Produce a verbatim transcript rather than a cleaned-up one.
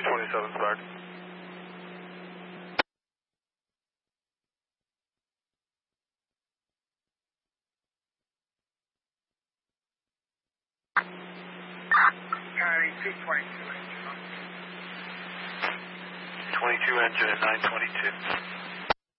twenty-seven start. County two twenty-two engine. twenty-two engine at nine twenty-two.